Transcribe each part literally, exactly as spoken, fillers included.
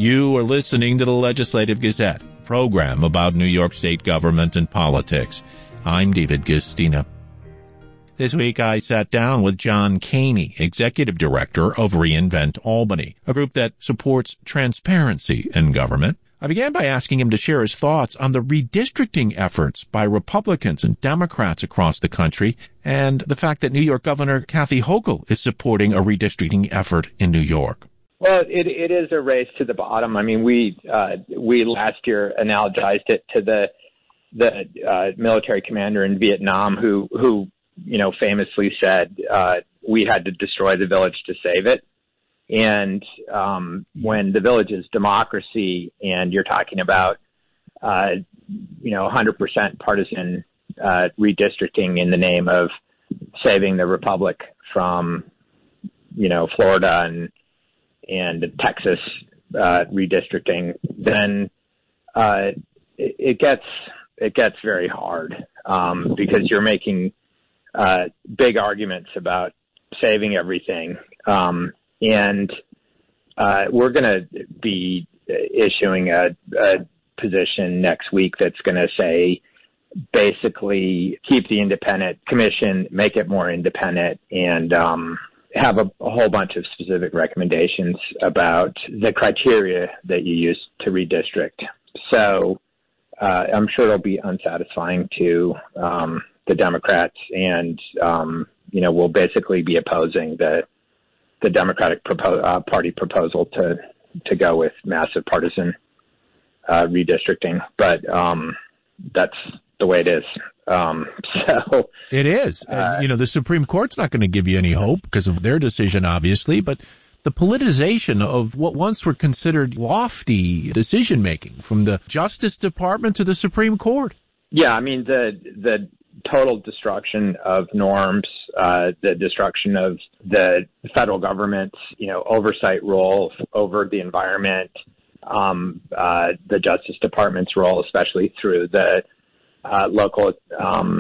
You are listening to the Legislative Gazette, a program about New York State government and politics. I'm David Guistina. This week I sat down with John Caney, Executive Director of Reinvent Albany, a group that supports transparency in government. I began by asking him to share his thoughts on the redistricting efforts by Republicans and Democrats across the country, and the fact that New York Governor Kathy Hochul is supporting a redistricting effort in New York. Well, it, it is a race to the bottom. I mean, we uh, we last year analogized it to the the uh, military commander in Vietnam who who you know famously said uh, we had to destroy the village to save it. And um, when the village is democracy, and you're talking about uh, you know one hundred percent partisan uh, redistricting in the name of saving the republic from you know Florida and and Texas uh, redistricting, then uh, it, it gets it gets very hard um, because you're making uh, big arguments about saving everything, um, and uh, we're going to be issuing a, a position next week that's going to say basically keep the independent commission, make it more independent, and um, have a, a whole bunch of specific recommendations about the criteria that you use to redistrict. So uh, I'm sure it'll be unsatisfying to um, the Democrats, and um, you know we'll basically be opposing the the Democratic propo- uh, Party proposal to to go with massive partisan uh, redistricting. But um, that's the way it is. Um, so it is. Uh, and, you know, the Supreme Court's not going to give you any hope because of their decision, obviously, but the politicization of what once were considered lofty decision making from the Justice Department to the Supreme Court. Yeah. I mean, the, the total destruction of norms, uh, the destruction of the federal government's, you know, oversight role over the environment, um, uh, the Justice Department's role, especially through the Uh, local um,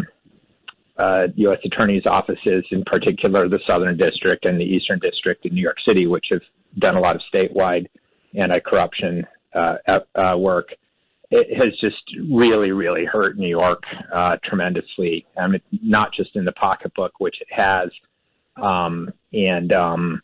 uh, U S attorneys' offices, in particular the Southern District and the Eastern District in New York City, which have done a lot of statewide anti-corruption uh, uh, work. It has just really, really hurt New York uh, tremendously. I mean, not just in the pocketbook, which it has, um, and um,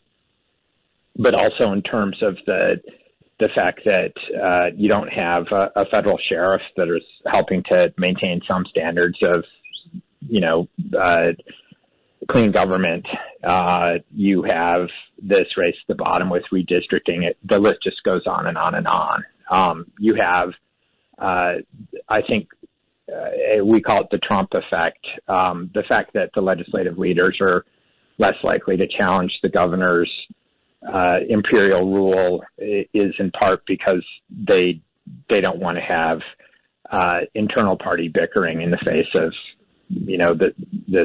but also in terms of the the fact that uh, you don't have a, a federal sheriff that is helping to maintain some standards of, you know, uh, clean government. Uh, you have this race to the bottom with redistricting. It, the list just goes on and on and on. Um, you have, uh, I think, uh, we call it the Trump effect. Um, the fact that the legislative leaders are less likely to challenge the governor's Uh, imperial rule is in part because they they don't want to have uh, internal party bickering in the face of you know the, this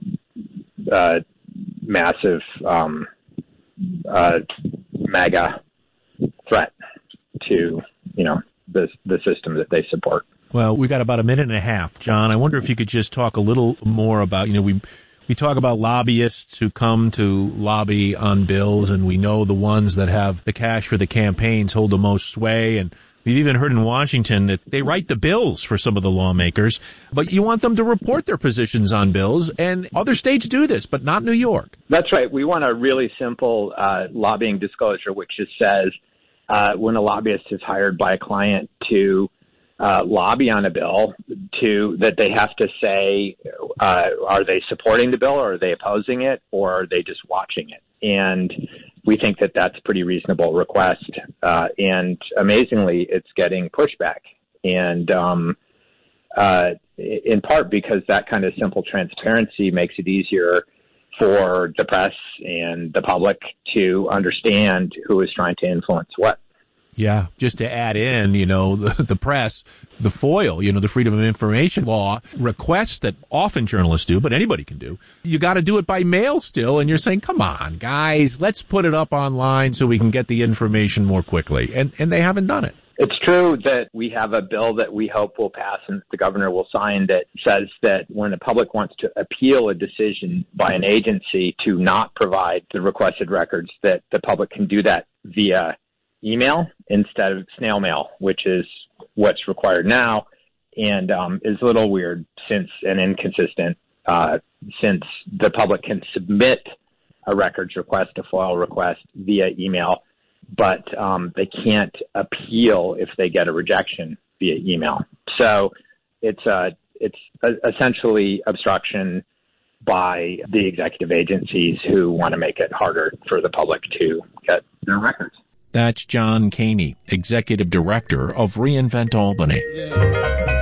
uh, massive um, uh, MAGA threat to you know the the system that they support. Well, we got about a minute and a half, John. I wonder if you could just talk a little more about you know we. We talk about lobbyists who come to lobby on bills, and we know the ones that have the cash for the campaigns hold the most sway. And we've even heard in Washington that they write the bills for some of the lawmakers, but you want them to report their positions on bills, and other states do this, but not New York. That's right. We want a really simple uh, lobbying disclosure, which just says uh, when a lobbyist is hired by a client to Uh, lobby on a bill, to that they have to say, uh, are they supporting the bill, or are they opposing it, or are they just watching it? And we think that that's a pretty reasonable request. Uh, and amazingly, it's getting pushback. And um, uh, in part because that kind of simple transparency makes it easier for the press and the public to understand who is trying to influence what. Yeah, just to add in, you know, the, the press, the FOIL, you know, the Freedom of Information Law requests that often journalists do, but anybody can do. You got to do it by mail still, and you're saying, come on, guys, let's put it up online so we can get the information more quickly. And and they haven't done it. It's true that we have a bill that we hope will pass and the governor will sign that says that when the public wants to appeal a decision by an agency to not provide the requested records, that the public can do that via email instead of snail mail, which is what's required now, and um, is a little weird since and inconsistent uh, since the public can submit a records request, a FOIL request via email, but um, they can't appeal if they get a rejection via email. So it's uh, it's essentially obstruction by the executive agencies who want to make it harder for the public to get their records. That's John Caney, Executive Director of reInvent Albany. Yeah.